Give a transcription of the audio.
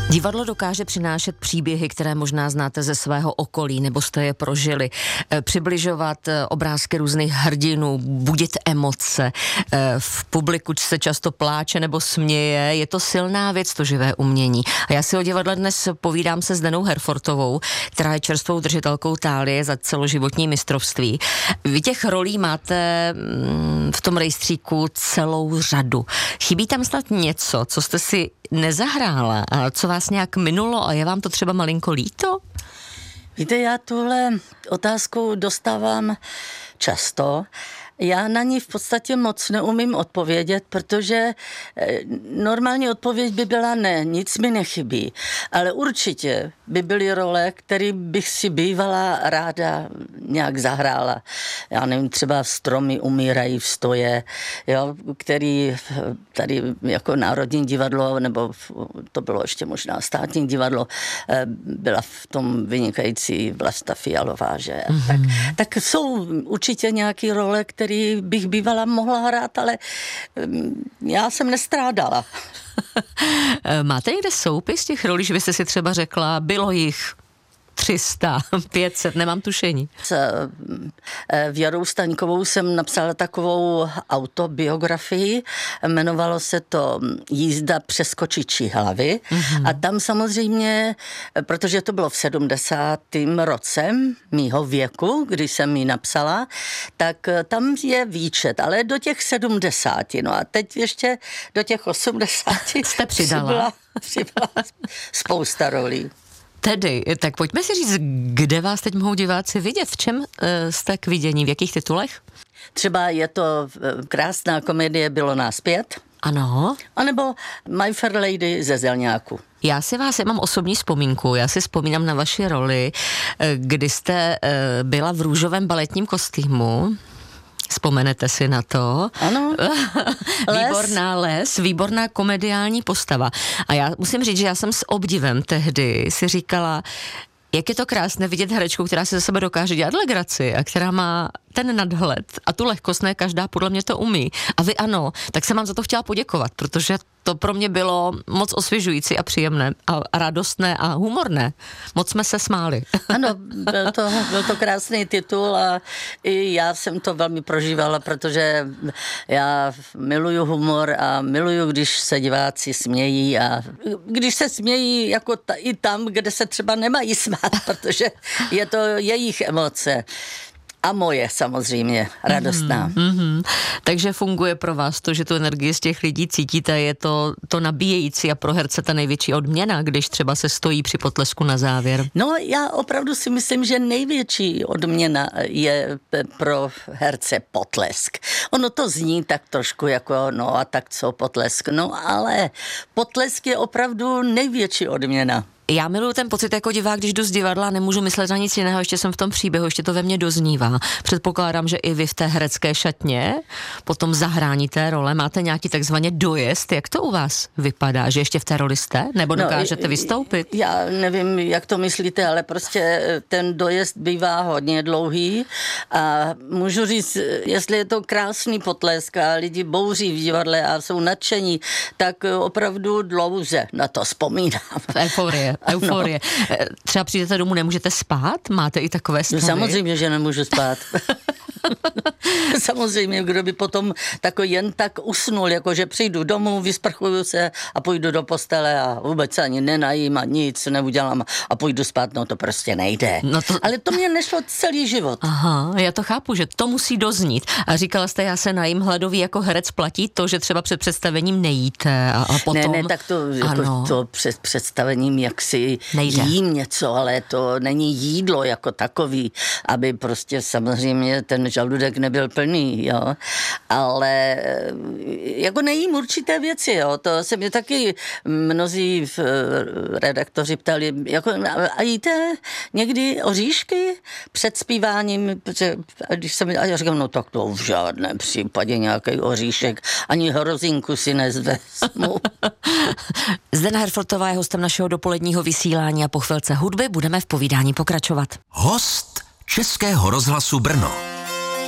Divadlo dokáže přinášet příběhy, které možná znáte ze svého okolí, nebo jste je prožili. Přibližovat obrázky různých hrdinů, budit emoce. V publiku se často pláče nebo směje. Je to silná věc, to živé umění. A já si o divadle dnes povídám se s Zdenou Herfortovou, která je čerstvou držitelkou tálie za celoživotní mistrovství. Vy těch rolí máte v tom rejstříku celou řadu. Chybí tam snad něco, co jste si nezahrála a co vás nějak minulo a je vám to třeba malinko líto? Víte, já tuhle otázku dostávám často. Já na ní v podstatě moc neumím odpovědět, protože normální odpověď by byla ne, nic mi nechybí. Ale určitě by byly role, které bych si bývala ráda nějak zahrála. Já nevím, třeba Stromy umírají v stoje, jo, který tady jako Národní divadlo, nebo to bylo ještě možná Státní divadlo, byla v tom vynikající Vlasta Fialová, že? Tak jsou určitě nějaké role, které bych bývala mohla hrát, ale já jsem nestrádala. Máte někde soupis těch rolí, že byste si třeba řekla, bylo jich 300, 500, nemám tušení. S Věrou Staňkovou jsem napsala takovou autobiografii, jmenovalo se to Jízda přes kočičí hlavy a tam samozřejmě, protože to bylo v 70. roce mýho věku, když jsem ji napsala, tak tam je výčet, ale do těch 70, no a teď ještě do těch 80 jste přidala spousta rolí. Tedy, tak pojďme si říct, kde vás teď mohou diváci vidět, v čem jste k vidění, v jakých titulech? Třeba je to krásná komedie Bylo nás 5. Ano. A nebo My Fair Lady ze Zelňáku. Já mám osobní vzpomínku, já si vzpomínám na vaši roli, kdy jste byla v růžovém baletním kostýmu. Vzpomenete si na to? Ano. Výborná komediální postava. A já musím říct, že já jsem s obdivem tehdy si říkala, jak je to krásné vidět herečku, která si ze sebe dokáže dělat legraci a která má ten nadhled a tu lehkost, ne každá podle mě to umí. A vy ano, tak jsem vám za to chtěla poděkovat, protože to pro mě bylo moc osvěžující a příjemné a radostné a humorné. Moc jsme se smáli. Ano, byl to krásný titul a i já jsem to velmi prožívala, protože já miluju humor a miluju, když se diváci smějí a když se smějí jako i tam, kde se třeba nemají smát, protože je to jejich emoce. A moje samozřejmě, radostná. Takže funguje pro vás to, že tu energii z těch lidí cítíte, je to nabíjející a pro herce ta největší odměna, když třeba se stojí při potlesku na závěr? No, já opravdu si myslím, že největší odměna je pro herce potlesk. Ono to zní tak trošku jako, no a tak co potlesk, no ale potlesk je opravdu největší odměna. Já miluji ten pocit jako divák, když jdu z divadla a nemůžu myslet na nic jiného, ještě jsem v tom příběhu, ještě to ve mně doznívá. Předpokládám, že i vy v té herecké šatně potom zahrání té role máte nějaký takzvaně dojezd. Jak to u vás vypadá, že ještě v té roli jste? Nebo dokážete vystoupit? Já nevím, jak to myslíte, ale prostě ten dojezd bývá hodně dlouhý a můžu říct, jestli je to krásný potlesk a lidi bouří v divadle a jsou nadšení, tak opravdu dlouze na to vzpomínám. Euforie. Třeba přijdete domů, nemůžete spát? Máte i takové stavy? No, samozřejmě, že nemůžu spát. Samozřejmě, kdo by potom jen tak usnul, jakože přijdu domů, vysprchuju se a půjdu do postele a vůbec se ani nenajím a nic neudělám a půjdu spát, no to prostě nejde. Ale to mě nešlo celý život. Aha, já to chápu, že to musí doznít. A říkala jste, já se najím hladový jako herec, platí to, že třeba před představením nejíte a potom... Ne, tak to, jako to před představením jak si nejde. Jím něco, ale to není jídlo jako takový, aby prostě samozřejmě ten žaludek nebyl plný, jo, ale jako nejím určité věci, jo, to se mě taky mnozí redaktoři ptali, jako, a jíte někdy oříšky před zpíváním, protože když jsem, a já říkám, no tak to v žádném případě nějaký oříšek, ani hrozinku si nezvezmu. Zdena Herfortová je hostem našeho dopoledního vysílání a po chvilce hudby budeme v povídání pokračovat. Host Českého rozhlasu Brno.